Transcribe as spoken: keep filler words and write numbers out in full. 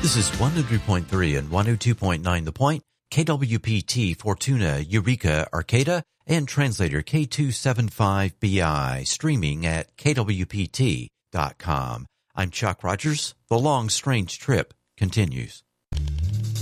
This is one oh three point three and one oh two point nine The Point, K W P T, Fortuna, Eureka, Arcata, and translator K two seventy-five B I, streaming at K W P T dot com. I'm Chuck Rogers. The long, strange trip continues.